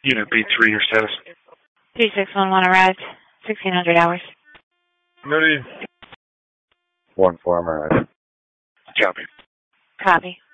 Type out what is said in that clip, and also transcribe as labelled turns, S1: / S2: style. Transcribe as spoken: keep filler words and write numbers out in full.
S1: Unit B three, your status.
S2: three six one one arrived. sixteen hundred hours.
S1: Ready.
S3: one four, I'm arriving.
S1: Copy.
S2: Copy.